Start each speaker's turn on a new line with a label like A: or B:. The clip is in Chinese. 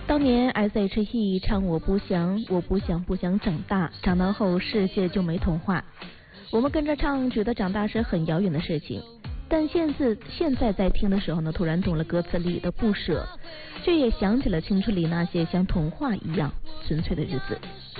A: 当年 S.H.E 唱我不想长大，长大后世界就没童话。我们跟着唱，觉得长大是很遥远的事情，但现在在听的时候呢，突然懂了歌词里的不舍，却也想起了青春里那些像童话一样纯粹的日子。